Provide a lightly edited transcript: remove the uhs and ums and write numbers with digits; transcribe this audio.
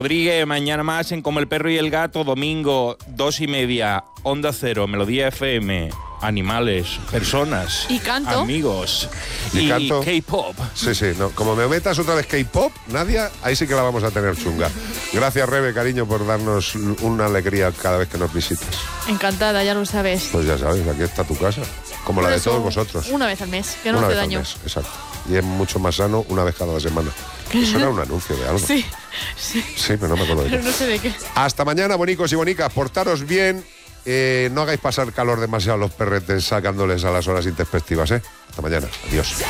Rodríguez, mañana más en Como el Perro y el Gato, domingo 2:30, Onda Cero, Melodía FM, animales, personas, y canto, amigos y canto. K-pop. Sí, no. Como me metas otra vez K-pop, Nadia, ahí sí que la vamos a tener chunga. Gracias, Rebe, cariño, por darnos una alegría cada vez que nos visitas. Encantada, ya lo sabes. Pues ya sabes, aquí está tu casa, como la de todos vosotros. Una vez al mes, que no hace daño. Exacto. Y es mucho más sano una vez cada semana. Eso era un anuncio de algo. Sí. Sí, pero no me acuerdo de qué. Pero no sé de qué. Hasta mañana, bonicos y bonicas. Portaros bien. No hagáis pasar calor demasiado a los perretes sacándoles a las horas intempestivas, ¿eh? Hasta mañana. Adiós.